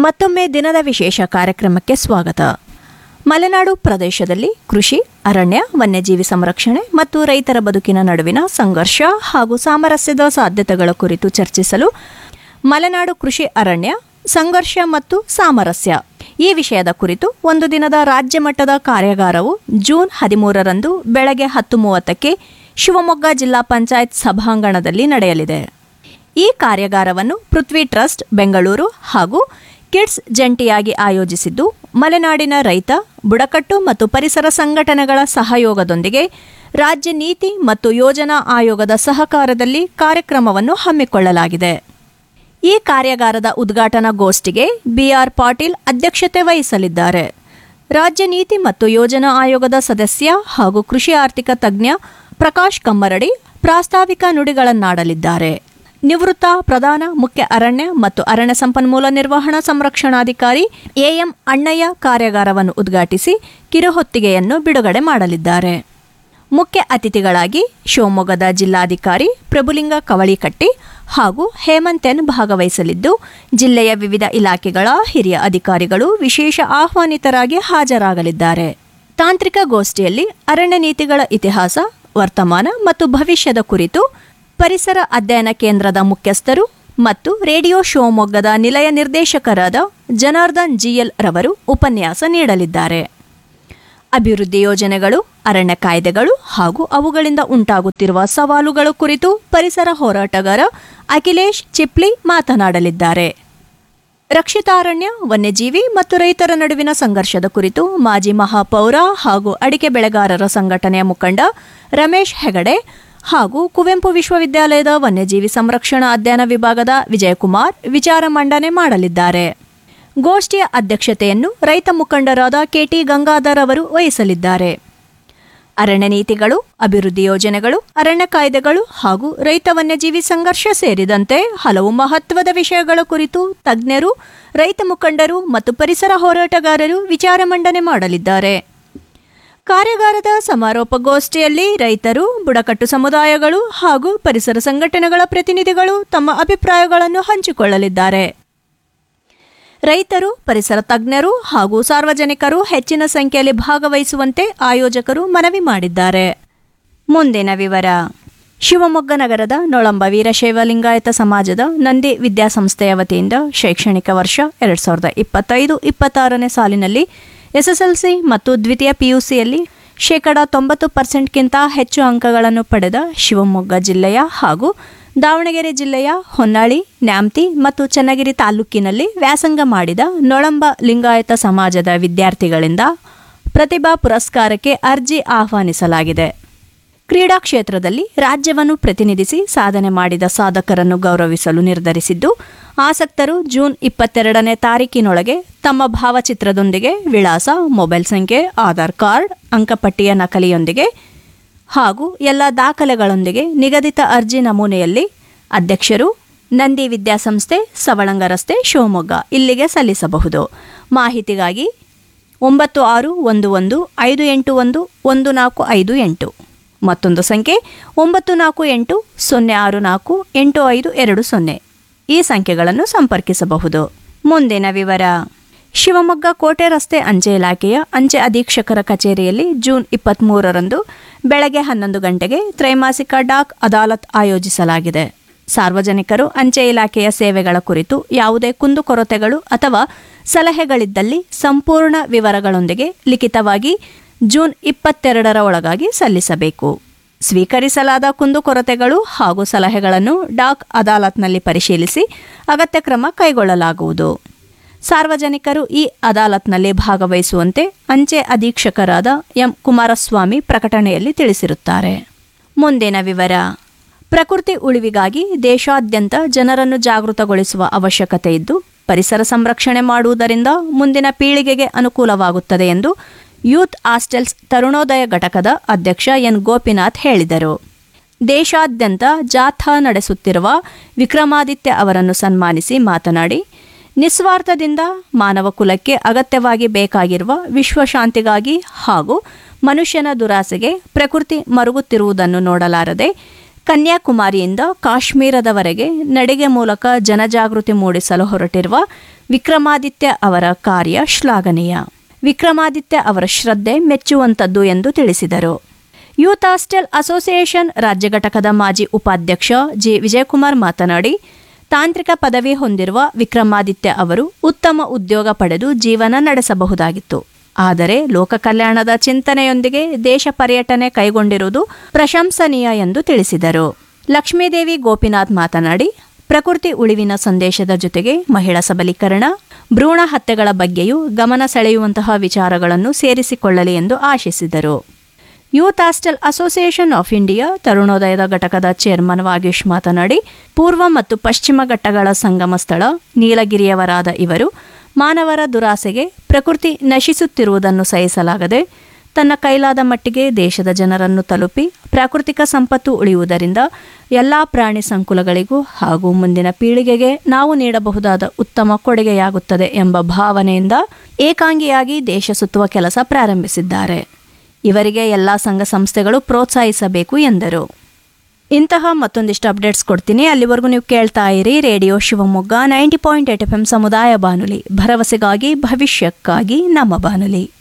ಮತ್ತೊಮ್ಮೆ ದಿನದ ವಿಶೇಷ ಕಾರ್ಯಕ್ರಮಕ್ಕೆ ಸ್ವಾಗತ. ಮಲೆನಾಡು ಪ್ರದೇಶದಲ್ಲಿ ಕೃಷಿ, ಅರಣ್ಯ, ವನ್ಯಜೀವಿ ಸಂರಕ್ಷಣೆ ಮತ್ತು ರೈತರ ಬದುಕಿನ ನಡುವಿನ ಸಂಘರ್ಷ ಹಾಗೂ ಸಾಮರಸ್ಯದ ಸಾಧ್ಯತೆಗಳ ಕುರಿತು ಚರ್ಚಿಸಲು ಮಲೆನಾಡು ಕೃಷಿ ಅರಣ್ಯ ಸಂಘರ್ಷ ಮತ್ತು ಸಾಮರಸ್ಯ ಈ ವಿಷಯದ ಕುರಿತು ಒಂದು ದಿನದ ರಾಜ್ಯ ಮಟ್ಟದ ಕಾರ್ಯಾಗಾರವು ಜೂನ್ 13ರಂದು ಬೆಳಗ್ಗೆ 10:30ಕ್ಕೆ ಶಿವಮೊಗ್ಗ ಜಿಲ್ಲಾ ಪಂಚಾಯತ್ ಸಭಾಂಗಣದಲ್ಲಿ ನಡೆಯಲಿದೆ. ಈ ಕಾರ್ಯಾಗಾರವನ್ನು ಪೃಥ್ವಿ ಟ್ರಸ್ಟ್ ಬೆಂಗಳೂರು ಹಾಗೂ ಕಿಡ್ಸ್ ಜಂಟಿಯಾಗಿ ಆಯೋಜಿಸಿದ್ದು, ಮಲೆನಾಡಿನ ರೈತ, ಬುಡಕಟ್ಟು ಮತ್ತು ಪರಿಸರ ಸಂಘಟನೆಗಳ ಸಹಯೋಗದೊಂದಿಗೆ ರಾಜ್ಯ ನೀತಿ ಮತ್ತು ಯೋಜನಾ ಆಯೋಗದ ಸಹಕಾರದಲ್ಲಿ ಕಾರ್ಯಕ್ರಮವನ್ನು ಹಮ್ಮಿಕೊಳ್ಳಲಾಗಿದೆ. ಈ ಕಾರ್ಯಾಗಾರದ ಉದ್ಘಾಟನಾಗೋಷ್ಠಿಗೆ ಬಿಆರ್ ಪಾಟೀಲ್ ಅಧ್ಯಕ್ಷತೆ ವಹಿಸಲಿದ್ದಾರೆ. ರಾಜ್ಯ ನೀತಿ ಮತ್ತು ಯೋಜನಾ ಆಯೋಗದ ಸದಸ್ಯ ಹಾಗೂ ಕೃಷಿ ಆರ್ಥಿಕ ತಜ್ಞ ಪ್ರಕಾಶ್ ಕಮ್ಮರಡಿ ಪ್ರಾಸ್ತಾವಿಕ ನುಡಿಗಳನ್ನಾಡಲಿದ್ದಾರೆ. ನಿವೃತ್ತ ಪ್ರಧಾನ ಮುಖ್ಯ ಅರಣ್ಯ ಮತ್ತು ಅರಣ್ಯ ಸಂಪನ್ಮೂಲ ನಿರ್ವಹಣಾ ಸಂರಕ್ಷಣಾಧಿಕಾರಿ ಎಎಂ ಅಣ್ಣಯ್ಯ ಕಾರ್ಯಾಗಾರವನ್ನು ಉದ್ಘಾಟಿಸಿ ಕಿರುಹೊತ್ತಿಗೆಯನ್ನು ಬಿಡುಗಡೆ ಮಾಡಲಿದ್ದಾರೆ. ಮುಖ್ಯ ಅತಿಥಿಗಳಾಗಿ ಶಿವಮೊಗ್ಗದ ಜಿಲ್ಲಾಧಿಕಾರಿ ಪ್ರಭುಲಿಂಗ ಕವಳಿಕಟ್ಟಿ ಹಾಗೂ ಹೇಮಂತ್ ಎನ್ ಭಾಗವಹಿಸಲಿದ್ದು, ಜಿಲ್ಲೆಯ ವಿವಿಧ ಇಲಾಖೆಗಳ ಹಿರಿಯ ಅಧಿಕಾರಿಗಳು ವಿಶೇಷ ಆಹ್ವಾನಿತರಾಗಿ ಹಾಜರಾಗಲಿದ್ದಾರೆ. ತಾಂತ್ರಿಕ ಗೋಷ್ಠಿಯಲ್ಲಿ ಅರಣ್ಯ ನೀತಿಗಳ ಇತಿಹಾಸ, ವರ್ತಮಾನ ಮತ್ತು ಭವಿಷ್ಯದ ಕುರಿತು ಪರಿಸರ ಅಧ್ಯಯನ ಕೇಂದ್ರದ ಮುಖ್ಯಸ್ಥರು ಮತ್ತು ರೇಡಿಯೋ ಶಿವಮೊಗ್ಗದ ನಿಲಯ ನಿರ್ದೇಶಕರಾದ ಜನಾರ್ದನ್ ಜಿಎಲ್ ರವರು ಉಪನ್ಯಾಸ ನೀಡಲಿದ್ದಾರೆ. ಅಭಿವೃದ್ಧಿ ಯೋಜನೆಗಳು, ಅರಣ್ಯ ಕಾಯ್ದೆಗಳು ಹಾಗೂ ಅವುಗಳಿಂದ ಉಂಟಾಗುತ್ತಿರುವ ಸವಾಲುಗಳ ಕುರಿತು ಪರಿಸರ ಹೋರಾಟಗಾರ ಅಖಿಲೇಶ್ ಚಿಪ್ಲಿ ಮಾತನಾಡಲಿದ್ದಾರೆ. ರಕ್ಷಿತಾರಣ್ಯ, ವನ್ಯಜೀವಿ ಮತ್ತು ರೈತರ ನಡುವಿನ ಸಂಘರ್ಷದ ಕುರಿತು ಮಾಜಿ ಮಹಾಪೌರ ಹಾಗೂ ಅಡಿಕೆ ಬೆಳೆಗಾರರ ಸಂಘಟನೆಯ ಮುಖಂಡ ರಮೇಶ್ ಹೆಗಡೆ ಹಾಗೂ ಕುವೆಂಪು ವಿಶ್ವವಿದ್ಯಾಲಯದ ವನ್ಯಜೀವಿ ಸಂರಕ್ಷಣಾ ಅಧ್ಯಯನ ವಿಭಾಗದ ವಿಜಯಕುಮಾರ್ ವಿಚಾರ ಮಂಡನೆ ಮಾಡಲಿದ್ದಾರೆ. ಗೋಷ್ಠಿಯ ಅಧ್ಯಕ್ಷತೆಯನ್ನು ರೈತ ಮುಖಂಡರಾದ ಕೆಟಿ ಗಂಗಾಧರ್ ಅವರು ವಹಿಸಲಿದ್ದಾರೆ. ಅರಣ್ಯ ನೀತಿಗಳು, ಅಭಿವೃದ್ಧಿ ಯೋಜನೆಗಳು, ಅರಣ್ಯ ಕಾಯ್ದೆಗಳು ಹಾಗೂ ರೈತ ವನ್ಯಜೀವಿ ಸಂಘರ್ಷ ಸೇರಿದಂತೆ ಹಲವು ಮಹತ್ವದ ವಿಷಯಗಳ ಕುರಿತು ತಜ್ಞರು, ರೈತ ಮುಖಂಡರು ಮತ್ತು ಪರಿಸರ ಹೋರಾಟಗಾರರು ವಿಚಾರ ಮಂಡನೆ ಮಾಡಲಿದ್ದಾರೆ. ಕಾರ್ಯಾಗಾರದ ಸಮಾರೋಪಗೋಷ್ಠಿಯಲ್ಲಿ ರೈತರು, ಬುಡಕಟ್ಟು ಸಮುದಾಯಗಳು ಹಾಗೂ ಪರಿಸರ ಸಂಘಟನೆಗಳ ಪ್ರತಿನಿಧಿಗಳು ತಮ್ಮ ಅಭಿಪ್ರಾಯಗಳನ್ನು ಹಂಚಿಕೊಳ್ಳಲಿದ್ದಾರೆ. ರೈತರು, ಪರಿಸರ ತಜ್ಞರು ಹಾಗೂ ಸಾರ್ವಜನಿಕರು ಹೆಚ್ಚಿನ ಸಂಖ್ಯೆಯಲ್ಲಿ ಭಾಗವಹಿಸುವಂತೆ ಆಯೋಜಕರು ಮನವಿ ಮಾಡಿದ್ದಾರೆ. ಮುಂದಿನ ವಿವರ. ಶಿವಮೊಗ್ಗ ನಗರದ ನೊಳಂಬ ವೀರಶೈವ ಲಿಂಗಾಯತ ಸಮಾಜದ ನಂದಿ ವಿದ್ಯಾಸಂಸ್ಥೆಯ ವತಿಯಿಂದ ಶೈಕ್ಷಣಿಕ ವರ್ಷ 2025-26ನೇ ಸಾಲಿನಲ್ಲಿ ಎಸ್ಎಸ್ಎಲ್ಸಿ ಮತ್ತು ದ್ವಿತೀಯ ಪಿಯುಸಿಯಲ್ಲಿ 90% ಹೆಚ್ಚು ಅಂಕಗಳನ್ನು ಪಡೆದ ಶಿವಮೊಗ್ಗ ಜಿಲ್ಲೆಯ ಹಾಗೂ ದಾವಣಗೆರೆ ಜಿಲ್ಲೆಯ ಹೊನ್ನಾಳಿ, ನ್ಯಾಮತಿ ಮತ್ತು ಚನ್ನಗಿರಿ ತಾಲೂಕಿನಲ್ಲಿ ವ್ಯಾಸಂಗ ಮಾಡಿದ ನೊಳಂಬ ಲಿಂಗಾಯತ ಸಮಾಜದ ವಿದ್ಯಾರ್ಥಿಗಳಿಂದ ಪ್ರತಿಭಾ ಪುರಸ್ಕಾರಕ್ಕೆ ಅರ್ಜಿ ಆಹ್ವಾನಿಸಲಾಗಿದೆ. ಕ್ರೀಡಾ ಕ್ಷೇತ್ರದಲ್ಲಿ ರಾಜ್ಯವನ್ನು ಪ್ರತಿನಿಧಿಸಿ ಸಾಧನೆ ಮಾಡಿದ ಸಾಧಕರನ್ನು ಗೌರವಿಸಲು ನಿರ್ಧರಿಸಿದ್ದು, ಆಸಕ್ತರು ಜೂನ್ 22ನೇ ತಾರೀಕಿನೊಳಗೆ ತಮ್ಮ ಭಾವಚಿತ್ರದೊಂದಿಗೆ ವಿಳಾಸ, ಮೊಬೈಲ್ ಸಂಖ್ಯೆ, ಆಧಾರ್ ಕಾರ್ಡ್, ಅಂಕಪಟ್ಟಿಯ ನಕಲಿಯೊಂದಿಗೆ ಹಾಗೂ ಎಲ್ಲ ದಾಖಲೆಗಳೊಂದಿಗೆ ನಿಗದಿತ ಅರ್ಜಿ ನಮೂನೆಯಲ್ಲಿ ಅಧ್ಯಕ್ಷರು, ನಂದಿ ವಿದ್ಯಾಸಂಸ್ಥೆ, ಸವಳಂಗ ರಸ್ತೆ, ಶಿವಮೊಗ್ಗ ಇಲ್ಲಿಗೆ ಸಲ್ಲಿಸಬಹುದು. ಮಾಹಿತಿಗಾಗಿ 961158114558 ಮತ್ತೊಂದು ಸಂಖ್ಯೆ 9480648520 ಈ ಸಂಖ್ಯೆಗಳನ್ನು ಸಂಪರ್ಕಿಸಬಹುದು. ಮುಂದಿನ ವಿವರ. ಶಿವಮೊಗ್ಗ ಕೋಟೆ ರಸ್ತೆ ಅಂಚೆ ಇಲಾಖೆಯ ಅಂಚೆ ಅಧೀಕ್ಷಕರ ಕಚೇರಿಯಲ್ಲಿ ಜೂನ್ 23ರಂದು ಬೆಳಗ್ಗೆ 11 ಗಂಟೆಗೆ ತ್ರೈಮಾಸಿಕ ಡಾಕ್ ಅದಾಲತ್ ಆಯೋಜಿಸಲಾಗಿದೆ. ಸಾರ್ವಜನಿಕರು ಅಂಚೆ ಇಲಾಖೆಯ ಸೇವೆಗಳ ಕುರಿತು ಯಾವುದೇ ಕುಂದುಕೊರತೆಗಳು ಅಥವಾ ಸಲಹೆಗಳಿದ್ದಲ್ಲಿ ಸಂಪೂರ್ಣ ವಿವರಗಳೊಂದಿಗೆ ಲಿಖಿತವಾಗಿ ಜೂನ್ 22ರ ಒಳಗಾಗಿ ಸಲ್ಲಿಸಬೇಕು. ಸ್ವೀಕರಿಸಲಾದ ಕುಂದುಕೊರತೆಗಳು ಹಾಗೂ ಸಲಹೆಗಳನ್ನು ಡಾಕ್ ಅದಾಲತ್ನಲ್ಲಿ ಪರಿಶೀಲಿಸಿ ಅಗತ್ಯ ಕ್ರಮ ಕೈಗೊಳ್ಳಲಾಗುವುದು. ಸಾರ್ವಜನಿಕರು ಈ ಅದಾಲತ್ನಲ್ಲಿ ಭಾಗವಹಿಸುವಂತೆ ಅಂಚೆ ಅಧೀಕ್ಷಕರಾದ ಎಂ ಕುಮಾರಸ್ವಾಮಿ ಪ್ರಕಟಣೆಯಲ್ಲಿ ತಿಳಿಸಿರುತ್ತಾರೆ. ಮುಂದಿನ ವಿವರ. ಪ್ರಕೃತಿ ಉಳಿವಿಗಾಗಿ ದೇಶಾದ್ಯಂತ ಜನರನ್ನು ಜಾಗೃತಗೊಳಿಸುವ ಅವಶ್ಯಕತೆ ಇದ್ದು, ಪರಿಸರ ಸಂರಕ್ಷಣೆ ಮಾಡುವುದರಿಂದ ಮುಂದಿನ ಪೀಳಿಗೆಗೆ ಅನುಕೂಲವಾಗುತ್ತದೆ ಎಂದು ಯೂತ್ ಹಾಸ್ಟೆಲ್ಸ್ ತರುಣೋದಯ ಘಟಕದ ಅಧ್ಯಕ್ಷ ಎನ್ ಗೋಪಿನಾಥ್ ಹೇಳಿದರು. ದೇಶಾದ್ಯಂತ ಜಾಥಾ ನಡೆಸುತ್ತಿರುವ ವಿಕ್ರಮಾದಿತ್ಯ ಅವರನ್ನು ಸನ್ಮಾನಿಸಿ ಮಾತನಾಡಿ, ನಿಸ್ವಾರ್ಥದಿಂದ ಮಾನವ ಕುಲಕ್ಕೆ ಅಗತ್ಯವಾಗಿ ಬೇಕಾಗಿರುವ ವಿಶ್ವಶಾಂತಿಗಾಗಿ ಹಾಗೂ ಮನುಷ್ಯನ ದುರಾಸೆಗೆ ಪ್ರಕೃತಿ ಮರುಗುತ್ತಿರುವುದನ್ನು ನೋಡಲಾರದೆ ಕನ್ಯಾಕುಮಾರಿಯಿಂದ ಕಾಶ್ಮೀರದವರೆಗೆ ನಡಿಗೆ ಮೂಲಕ ಜನಜಾಗೃತಿ ಮೂಡಿಸಲು ಹೊರಟಿರುವ ವಿಕ್ರಮಾದಿತ್ಯ ಅವರ ಕಾರ್ಯ ಶ್ಲಾಘನೀಯ. ವಿಕ್ರಮಾದಿತ್ಯ ಅವರ ಶ್ರದ್ಧೆ ಮೆಚ್ಚುವಂತದ್ದು ಎಂದು ತಿಳಿಸಿದರು. ಯೂತ್ ಹಾಸ್ಟೆಲ್ ಅಸೋಸಿಯೇಷನ್ ರಾಜ್ಯ ಘಟಕದ ಮಾಜಿ ಉಪಾಧ್ಯಕ್ಷ ಜಿ ವಿಜಯಕುಮಾರ್ ಮಾತನಾಡಿ, ತಾಂತ್ರಿಕ ಪದವಿ ಹೊಂದಿರುವ ವಿಕ್ರಮಾದಿತ್ಯ ಅವರು ಉತ್ತಮ ಉದ್ಯೋಗ ಪಡೆದು ಜೀವನ ನಡೆಸಬಹುದಾಗಿತ್ತು. ಆದರೆ ಲೋಕ ಕಲ್ಯಾಣದ ಚಿಂತನೆಯೊಂದಿಗೆ ದೇಶ ಪರ್ಯಟನೆ ಕೈಗೊಂಡಿರುವುದು ಪ್ರಶಂಸನೀಯ ಎಂದು ತಿಳಿಸಿದರು. ಲಕ್ಷ್ಮೀದೇವಿ ಗೋಪಿನಾಥ್ ಮಾತನಾಡಿ, ಪ್ರಕೃತಿ ಉಳಿವಿನ ಸಂದೇಶದ ಜೊತೆಗೆ ಮಹಿಳಾ ಸಬಲೀಕರಣ, ಭ್ರೂಣ ಹತ್ಯೆಗಳ ಬಗ್ಗೆಯೂ ಗಮನ ಸೆಳೆಯುವಂತಹ ವಿಚಾರಗಳನ್ನು ಸೇರಿಸಿಕೊಳ್ಳಲಿ ಎಂದು ಆಶಿಸಿದರು. Youth hostel association of India ತರುಣೋದಯದ ಘಟಕದ ಚೇರ್ಮನ್ ವಾಗೀಶ್ ಮಾತನಾಡಿ, ಪೂರ್ವ ಮತ್ತು ಪಶ್ಚಿಮ ಘಟ್ಟಗಳ ಸಂಗಮ ಸ್ಥಳ ನೀಲಗಿರಿಯವರಾದ ಇವರು ಮಾನವರ ದುರಾಸೆಗೆ ಪ್ರಕೃತಿ ನಶಿಸುತ್ತಿರುವುದನ್ನು ಸಹಿಸಲಾಗದೆ ತನ್ನ ಕೈಲಾದ ಮಟ್ಟಿಗೆ ದೇಶದ ಜನರನ್ನು ತಲುಪಿ ಪ್ರಾಕೃತಿಕ ಸಂಪತ್ತು ಉಳಿಯುವುದರಿಂದ ಎಲ್ಲ ಪ್ರಾಣಿ ಸಂಕುಲಗಳಿಗೂ ಹಾಗೂ ಮುಂದಿನ ಪೀಳಿಗೆಗೆ ನಾವು ನೀಡಬಹುದಾದ ಉತ್ತಮ ಕೊಡುಗೆಯಾಗುತ್ತದೆ ಎಂಬ ಭಾವನೆಯಿಂದ ಏಕಾಂಗಿಯಾಗಿ ದೇಶ ಸುತ್ತುವ ಕೆಲಸ ಪ್ರಾರಂಭಿಸಿದ್ದಾರೆ. ಇವರಿಗೆ ಎಲ್ಲ ಸಂಘ ಸಂಸ್ಥೆಗಳು ಪ್ರೋತ್ಸಾಹಿಸಬೇಕು ಎಂದರು. ಇಂತಹ ಮತ್ತೊಂದಿಷ್ಟು ಅಪ್ಡೇಟ್ಸ್ ಕೊಡ್ತೀನಿ. ಅಲ್ಲಿವರೆಗೂ ನೀವು ಕೇಳ್ತಾ ಇರಿ ರೇಡಿಯೋ ಶಿವಮೊಗ್ಗ 90.8 FM ಸಮುದಾಯ ಬಾನುಲಿ, ಭರವಸೆಗಾಗಿ ಭವಿಷ್ಯಕ್ಕಾಗಿ ನಮ್ಮ ಬಾನುಲಿ.